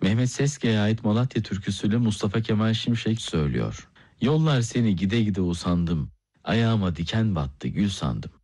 Mehmet Seske'ye ait Malatya türküsüyle Mustafa Kemal Şimşek söylüyor. Yollar seni gide gide usandım, ayağıma diken battı gül sandım.